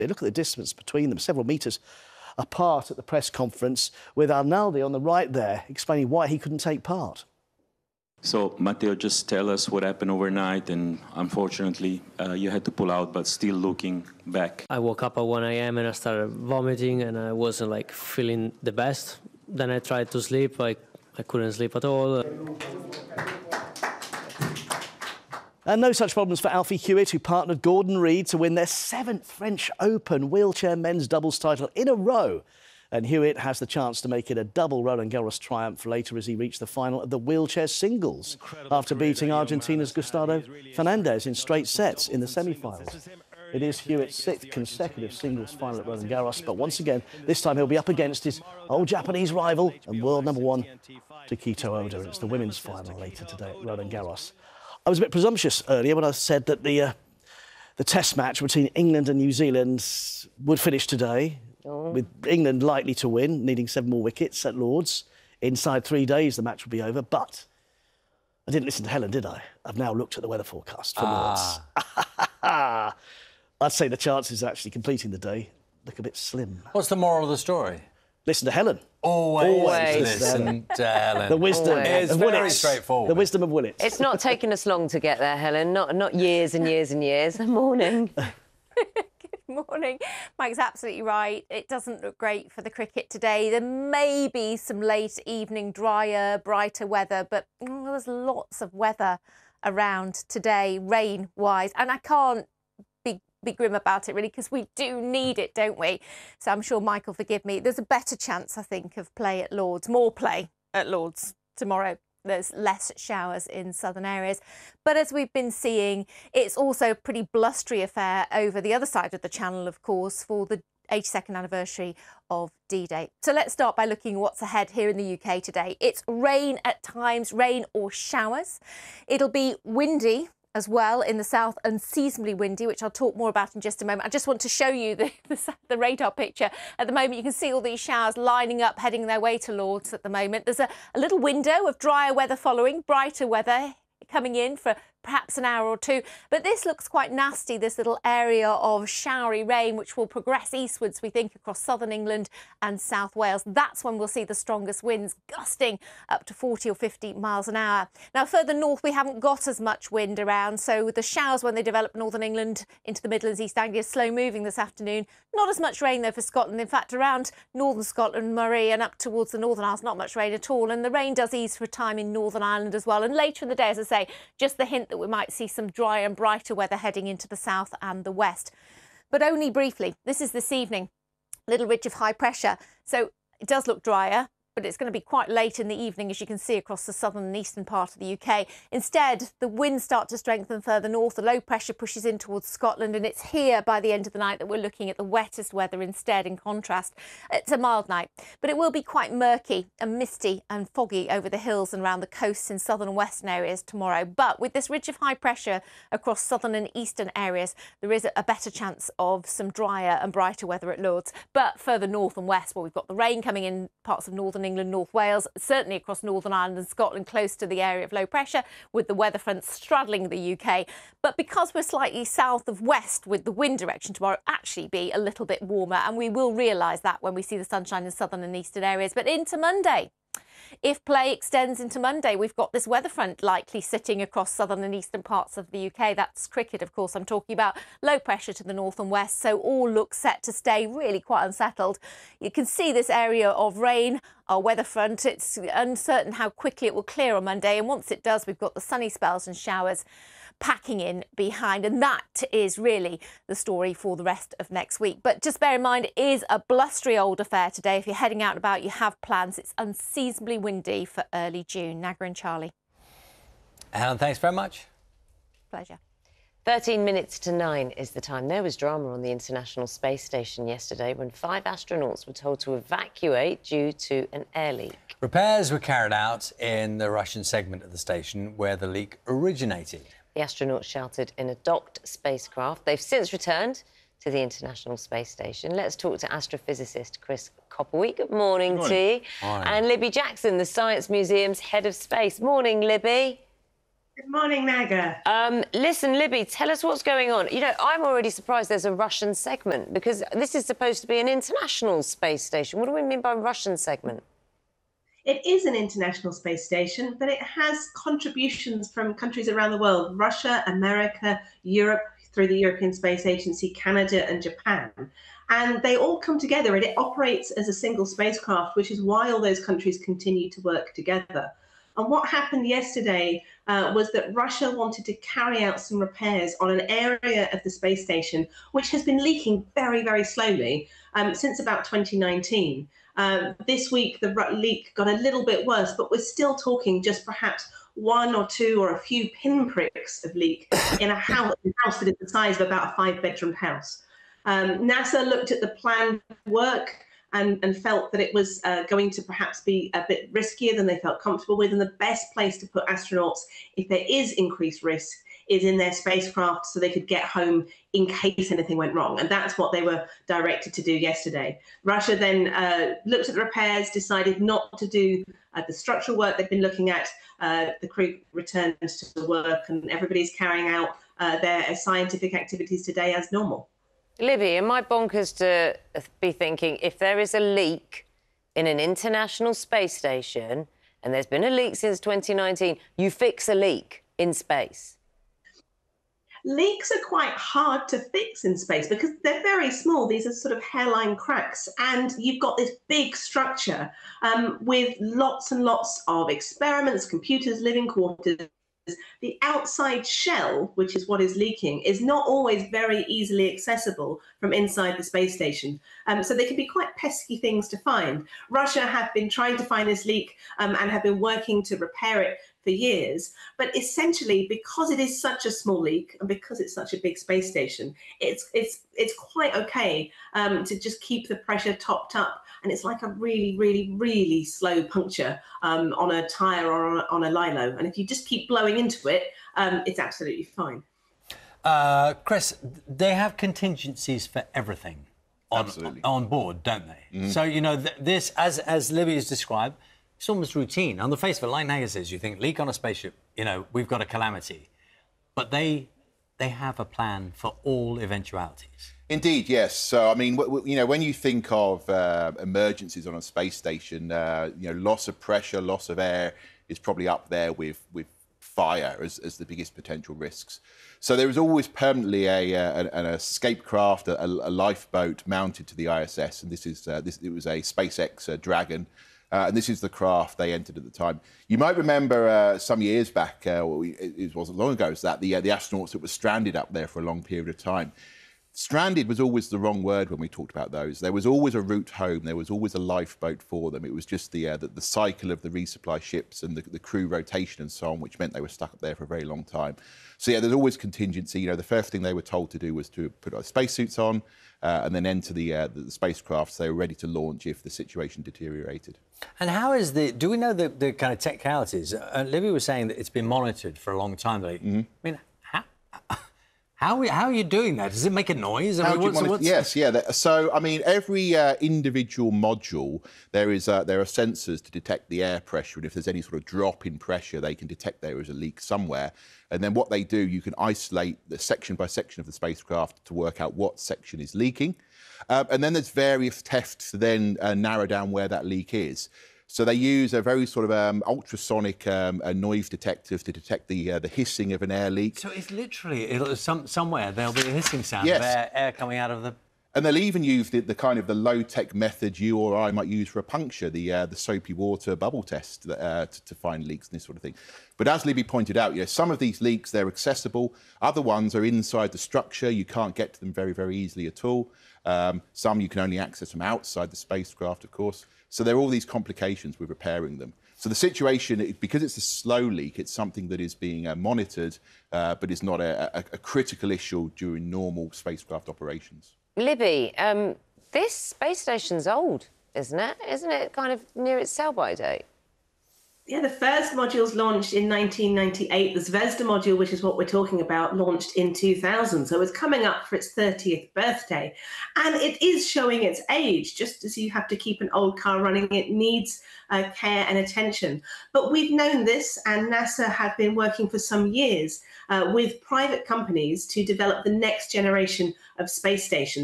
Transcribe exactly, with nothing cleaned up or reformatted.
Look at the distance between them, several metres apart at the press conference, with Arnaldi on the right there explaining why he couldn't take part. So, Matteo, just tell us what happened overnight, and unfortunately uh, you had to pull out, but still looking back. I woke up at one A M and I started vomiting and I wasn't like feeling the best. Then I tried to sleep, I, I couldn't sleep at all. And no such problems for Alfie Hewitt, who partnered Gordon Reid to win their seventh French Open wheelchair men's doubles title in a row. And Hewitt has the chance to make it a double Roland Garros triumph later as he reached the final of the wheelchair singles after beating Argentina's Gustavo Fernandez in straight sets in the semi-finals. It is Hewitt's sixth consecutive singles final at Roland Garros, but once again, this time he'll be up against his old Japanese rival and world number one, Takito Oda. It's the women's final later today at Roland Garros. I was a bit presumptuous earlier when I said that the, uh, the test match between England and New Zealand would finish today. Oh. With England likely to win, needing seven more wickets at Lord's. Inside three days, the match will be over. But I didn't listen to Helen, did I? I've now looked at the weather forecast for ah. Lord's. I'd say the chances of actually completing the day look a bit slim. What's the moral of the story? Listen to Helen. Always, Always listen to Helen. The wisdom Always. of Very Willits. straightforward. The wisdom of Willits. It's not taken us long to get there, Helen. Not, not years and years and years. Morning. Morning. Mike's absolutely right. It doesn't look great for the cricket today. There may be some late evening, drier, brighter weather, but mm, there's lots of weather around today, rain-wise, and I can't be, be grim about it, really, because we do need it, don't we? So I'm sure Mike will forgive me. There's a better chance, I think, of play at Lord's, more play at Lord's tomorrow. There's less showers in southern areas. But as we've been seeing, it's also a pretty blustery affair over the other side of the channel, of course, for the eighty-second anniversary of D-Day. So let's start by looking at what's ahead here in the U K today. It's rain at times, rain or showers. It'll be windy as well in the south, unseasonably windy, which I'll talk more about in just a moment. I just want to show you the, the, the radar picture. At the moment, you can see all these showers lining up, heading their way to Lord's at the moment. There's a, a little window of drier weather following, brighter weather coming in for perhaps an hour or two. But this looks quite nasty, this little area of showery rain, which will progress eastwards, we think, across southern England and South Wales. That's when we'll see the strongest winds gusting up to forty or fifty miles an hour. Now, further north, we haven't got as much wind around, so the showers, when they develop northern England into the Midlands, East Anglia, slow moving this afternoon. Not as much rain, though, for Scotland. In fact, around northern Scotland, Moray and up towards the Northern Isles, not much rain at all. And the rain does ease for a time in Northern Ireland as well. And later in the day, as I say, just the hint that we might see some drier and brighter weather heading into the south and the west. But only briefly. This is this evening. Little ridge of high pressure. So it does look drier, but it's going to be quite late in the evening, as you can see, across the southern and eastern part of the U K. Instead, the winds start to strengthen further north. The low pressure pushes in towards Scotland, and it's here by the end of the night that we're looking at the wettest weather instead, in contrast. It's a mild night, but it will be quite murky and misty and foggy over the hills and around the coasts in southern and western areas tomorrow. But with this ridge of high pressure across southern and eastern areas, there is a better chance of some drier and brighter weather at Lord's. But further north and west, well, we've got the rain coming in parts of northern England, North Wales, certainly across Northern Ireland and Scotland, close to the area of low pressure, with the weather front straddling the U K. But because we're slightly south of west with the wind direction tomorrow, actually be a little bit warmer, and we will realise that when we see the sunshine in southern and eastern areas. But into Monday, if play extends into Monday, we've got this weather front likely sitting across southern and eastern parts of the U K. That's cricket, of course, I'm talking about. Low pressure to the north and west, so all looks set to stay really quite unsettled. You can see this area of rain, our weather front. It's uncertain how quickly it will clear on Monday, and once it does, we've got the sunny spells and showers packing in behind, and that is really the story for the rest of next week. But just bear in mind, it is a blustery old affair today. If you're heading out and about, you have plans. It's unseasonably windy for early June. Naga and Charlie. Helen, thanks very much. Pleasure. thirteen minutes to nine is the time. There was drama on the International Space Station yesterday when five astronauts were told to evacuate due to an air leak. Repairs were carried out in the Russian segment of the station where the leak originated. The astronauts sheltered in a docked spacecraft. They've since returned to the International Space Station. Let's talk to astrophysicist Chris Copperweek. Good morning, Good morning. to you. Morning. And Libby Jackson, the Science Museum's head of space. Morning, Libby. Good morning, Naga. Um, listen, Libby, tell us what's going on. You know, I'm already surprised there's a Russian segment because this is supposed to be an international space station. What do we mean by Russian segment? It is an international space station, but it has contributions from countries around the world: Russia, America, Europe, through the European Space Agency, Canada and Japan. And they all come together and it operates as a single spacecraft, which is why all those countries continue to work together. And what happened yesterday uh, was that Russia wanted to carry out some repairs on an area of the space station which has been leaking very, very slowly um, since about twenty nineteen. Um, this week, the leak got a little bit worse, but we're still talking just perhaps one or two or a few pinpricks of leak in a house, a house that is the size of about a five-bedroom house. Um, NASA looked at the planned work and, and felt that it was uh, going to perhaps be a bit riskier than they felt comfortable with. And the best place to put astronauts, if there is increased risk, is in their spacecraft so they could get home in case anything went wrong. And that's what they were directed to do yesterday. Russia then uh, looked at the repairs, decided not to do uh, the structural work they've been looking at. Uh, the crew returns to the work and everybody's carrying out uh, their scientific activities today as normal. Libby, am I bonkers to be thinking if there is a leak in an international space station, and there's been a leak since twenty nineteen, you fix a leak in space? Leaks are quite hard to fix in space because they're very small. These are sort of hairline cracks, and you've got this big structure um, with lots and lots of experiments, computers, living quarters. The outside shell, which is what is leaking, is not always very easily accessible from inside the space station. Um, so they can be quite pesky things to find. Russia have been trying to find this leak um, and have been working to repair it for years. But essentially, because it is such a small leak and because it's such a big space station, it's it's it's quite okay um, to just keep the pressure topped up. And it's like a really, really, really slow puncture um, on a tyre or on a, on a lilo. And if you just keep blowing into it, um, it's absolutely fine. Uh, Chris, they have contingencies for everything on, Absolutely. on board, don't they? Mm. So, you know, th this, as, as Libby has described, it's almost routine. On the face of it, like Naga says, you think, leak on a spaceship, you know, we've got a calamity. But they, they have a plan for all eventualities. Indeed, yes. So, I mean, w w you know, when you think of uh, emergencies on a space station, uh, you know, loss of pressure, loss of air is probably up there with with fire as, as the biggest potential risks. So there is always permanently a, uh, an escape craft, a, a lifeboat mounted to the I S S, and this is uh, this. It was a SpaceX uh, Dragon. Uh, and this is the craft they entered at the time. You might remember uh, some years back, uh, it, it wasn't long ago, is that the, uh, the astronauts that were stranded up there for a long period of time. Stranded was always the wrong word when we talked about those. There was always a route home. There was always a lifeboat for them. It was just the uh, the, the cycle of the resupply ships and the, the crew rotation and so on, which meant they were stuck up there for a very long time. So, yeah, there's always contingency. You know, the first thing they were told to do was to put our spacesuits on uh, and then enter the, uh, the, the spacecraft so they were ready to launch if the situation deteriorated. And how is the... Do we know the, the kind of technicalities? Uh, Libby was saying that it's been monitored for a long time. Like, mm-hmm. I mean, how... How are, we, how are you doing that? Does it make a noise? I mean, what's, what's... Yes, yeah. So, I mean, every uh, individual module, there is uh, there are sensors to detect the air pressure, and if there's any sort of drop in pressure, they can detect there is a leak somewhere. And then what they do, you can isolate the section by section of the spacecraft to work out what section is leaking. Um, and then there's various tests to then uh, narrow down where that leak is. So they use a very sort of um, ultrasonic um, uh, noise detectors to detect the uh, the hissing of an air leak. So it's literally it'll, some, somewhere there'll be a hissing sound yes. of air, air coming out of the... And they'll even use the, the kind of the low-tech method you or I might use for a puncture, the uh, the soapy water bubble test uh, to, to find leaks and this sort of thing. But as Libby pointed out, you know, some of these leaks, they're accessible. Other ones are inside the structure. You can't get to them very, very easily at all. Um, some you can only access from outside the spacecraft, of course. So there are all these complications with repairing them. So the situation, because it's a slow leak, it's something that is being uh, monitored, uh, but is not a, a, a critical issue during normal spacecraft operations. Libby, um, this space station's old, isn't it? Isn't it kind of near its sell-by date? Yeah, the first modules launched in nineteen ninety-eight. The Zvezda module, which is what we're talking about, launched in two thousand. So it's coming up for its thirtieth birthday. And it is showing its age. Just as you have to keep an old car running, it needs uh, care and attention. But we've known this, and NASA had been working for some years uh, with private companies to develop the next generation of space stations.